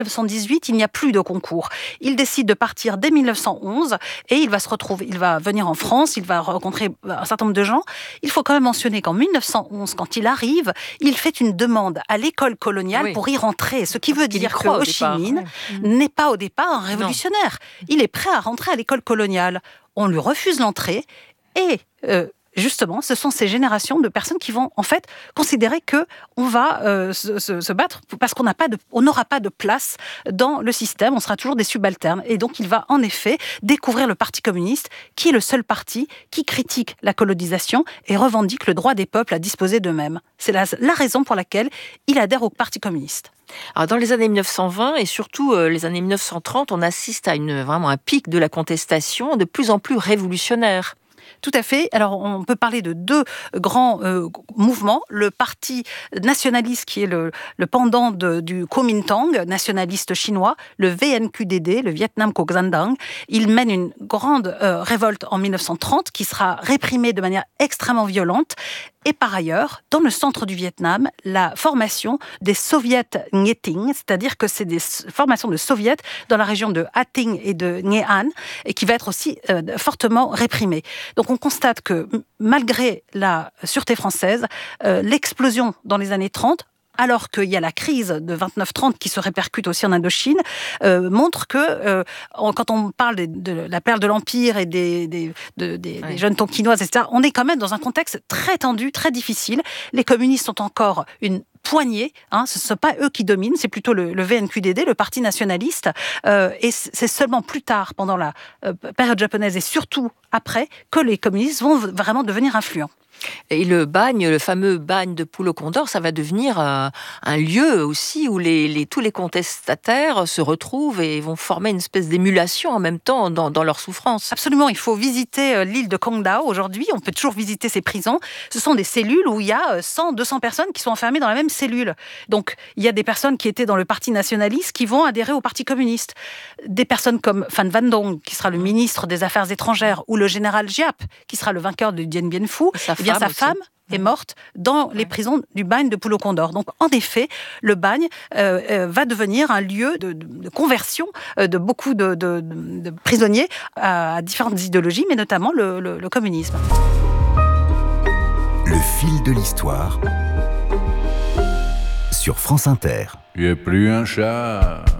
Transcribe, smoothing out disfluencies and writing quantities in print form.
1918, il n'y a plus de concours. Il décide de partir dès 1911 et il va venir en France, il va rencontrer un certain nombre de gens. Il faut quand même mentionner qu'en 1911, quand il arrive, il fait une demande à l'école coloniale pour y rentrer. Ce qui veut dire que Ho Chi Minh n'est pas au départ un révolutionnaire. Il est prêt à rentrer à l'école coloniale. On lui refuse l'entrée et... justement, ce sont ces générations de personnes qui vont en fait considérer que on va se battre parce qu'on n'aura pas de place dans le système, on sera toujours des subalternes. Et donc, il va en effet découvrir le Parti communiste, qui est le seul parti qui critique la colonisation et revendique le droit des peuples à disposer d'eux-mêmes. C'est la raison pour laquelle il adhère au Parti communiste. Alors, dans les années 1920 et surtout les années 1930, on assiste à vraiment un pic de la contestation de plus en plus révolutionnaire. Tout à fait. Alors, on peut parler de deux grands mouvements. Le parti nationaliste, qui est le pendant du Kuomintang, nationaliste chinois, le VNQDD, le Vietnam Co Gian Dang. Il mène une grande révolte en 1930 qui sera réprimée de manière extrêmement violente. Et par ailleurs, dans le centre du Vietnam, la formation des soviets Nghệ Tĩnh, c'est-à-dire que c'est des formations de soviets dans la région de Ha Tinh et de Nghệ An, et qui va être aussi fortement réprimée. Donc on constate que malgré la sûreté française, l'explosion dans les années 30, alors qu'il y a la crise de 29-30 qui se répercute aussi en Indochine, montre que quand on parle de la perle de l'Empire et des jeunes tonkinoises, etc., on est quand même dans un contexte très tendu, très difficile. Les communistes sont encore une poignée, ce ne sont pas eux qui dominent, c'est plutôt le VNQDD, le parti nationaliste, et c'est seulement plus tard, pendant la période japonaise et surtout après, que les communistes vont vraiment devenir influents. Et le bagne, le fameux bagne de Pulo Condor, ça va devenir un lieu aussi où tous les contestataires se retrouvent et vont former une espèce d'émulation en même temps dans leur souffrance. Absolument, il faut visiter l'île de Quang Dao aujourd'hui, on peut toujours visiter ces prisons. Ce sont des cellules où il y a 100, 200 personnes qui sont enfermées dans la même cellule. Donc, il y a des personnes qui étaient dans le parti nationaliste qui vont adhérer au parti communiste. Des personnes comme Phan Van Dong, qui sera le ministre des Affaires étrangères, ou le général Giap, qui sera le vainqueur de Dien Bien Phu, sa femme est morte dans les prisons du bagne de Pulo Condor. Donc, en effet, le bagne va devenir un lieu de conversion de beaucoup de prisonniers à différentes idéologies, mais notamment le communisme. Le fil de l'histoire sur France Inter. Tu es plus un chat